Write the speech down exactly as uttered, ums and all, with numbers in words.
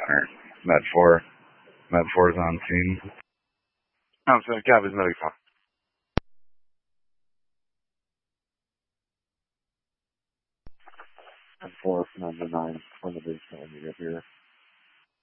Or Med four. Med four is on scene. I'm sorry, Cab is notified. Med four, number nine, on the base calling you up here.